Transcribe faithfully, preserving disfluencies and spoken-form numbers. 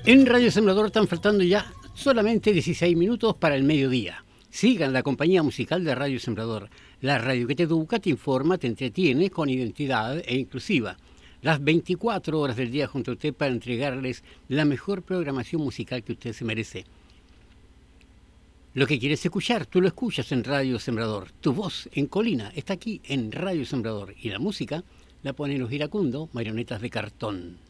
En Radio Sembrador están faltando ya solamente dieciséis minutos para el mediodía. Sigan la compañía musical de Radio Sembrador, la radio que te educa, te informa, te entretiene con identidad e inclusiva. Las veinticuatro horas del día junto a usted para entregarles la mejor programación musical que usted se merece. Lo que quieres escuchar, tú lo escuchas en Radio Sembrador. Tu voz en Colina está aquí en Radio Sembrador. Y la música la ponen los iracundos, marionetas de cartón.